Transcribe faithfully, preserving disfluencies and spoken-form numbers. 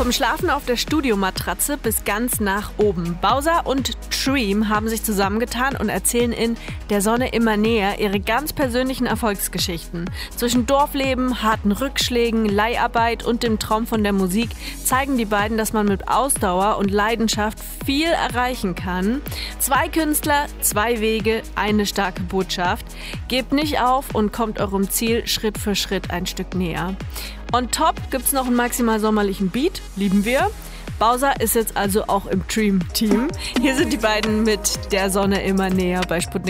Vom Schlafen auf der Studiomatratze bis ganz nach oben. Bowser und Dream haben sich zusammengetan und erzählen in Der Sonne immer näher ihre ganz persönlichen Erfolgsgeschichten. Zwischen Dorfleben, harten Rückschlägen, Leiharbeit und dem Traum von der Musik zeigen die beiden, dass man mit Ausdauer und Leidenschaft viel erreichen kann. Zwei Künstler, zwei Wege, eine starke Botschaft. Gebt nicht auf und kommt eurem Ziel Schritt für Schritt ein Stück näher. On top gibt's noch einen maximal sommerlichen Beat, lieben wir. Bowser ist jetzt also auch im Dream-Team. Hier sind die beiden mit Der Sonne immer näher bei Sputnik.